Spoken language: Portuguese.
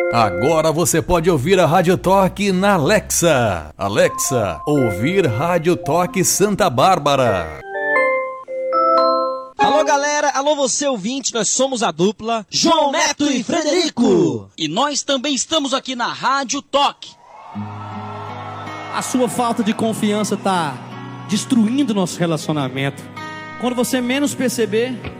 Agora você pode ouvir a Rádio Toque na Alexa. Alexa, ouvir Rádio Toque Santa Bárbara. Alô galera, alô você ouvinte, nós somos a dupla João Neto e Frederico. E nós também estamos aqui na Rádio Toque. A sua falta de confiança tá destruindo nosso relacionamento. Quando você menos perceber,